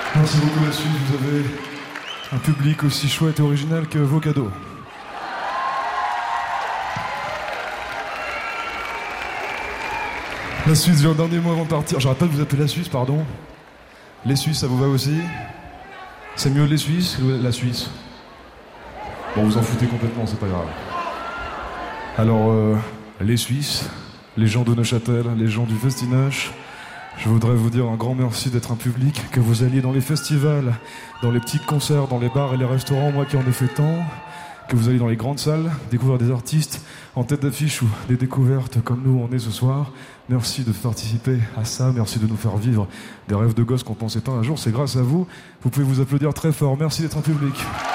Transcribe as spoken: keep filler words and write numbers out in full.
Merci beaucoup la Suisse, vous avez un public aussi chouette et original que vos cadeaux. La Suisse, j'ai un dernier mot avant de partir. J'arrête pas de vous appeler la Suisse, pardon. Les Suisses, ça vous va aussi? C'est mieux les Suisses que la Suisse? Bon, vous en foutez complètement, c'est pas grave. Alors, euh, les Suisses, les gens de Neuchâtel, les gens du Festinoche, je voudrais vous dire un grand merci d'être un public, que vous alliez dans les festivals, dans les petits concerts, dans les bars et les restaurants, moi qui en ai fait tant, que vous alliez dans les grandes salles, découvrir des artistes en tête d'affiche ou des découvertes comme nous on est ce soir. Merci de participer à ça, merci de nous faire vivre des rêves de gosses qu'on pensait pas un jour, c'est grâce à vous. Vous pouvez vous applaudir très fort, merci d'être un public.